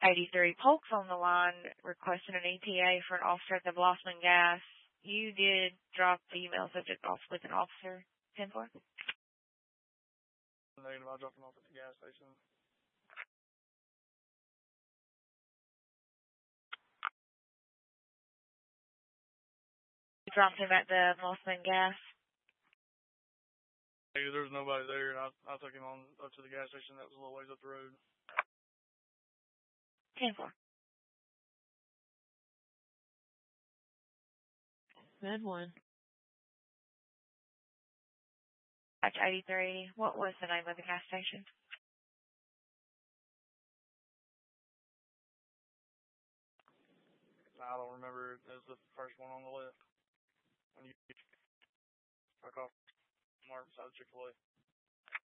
83. Polk's on the line requesting an ETA for an officer at the Blossman Gas. You did drop the email subject off with an officer, 10-4? Negative, I dropped him off at the gas station. You dropped him at the Blossman Gas? Hey, there was nobody there, and I took him on up to the gas station that was a little ways up the road. 10-4. Med 1. Batch 83. What was the name of the gas station? I don't remember. It was the first one on the list. When you struck off Mark beside Chick-fil-A.